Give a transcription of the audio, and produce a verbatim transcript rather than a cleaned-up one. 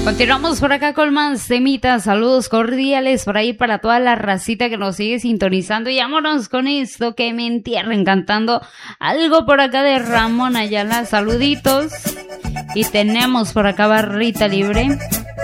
Continuamos por acá con más temitas, saludos cordiales por ahí para toda la racita que nos sigue sintonizando y vámonos con esto, que me entierren cantando algo por acá de Ramón Ayala, saluditos. Y tenemos por acá Barrita Libre.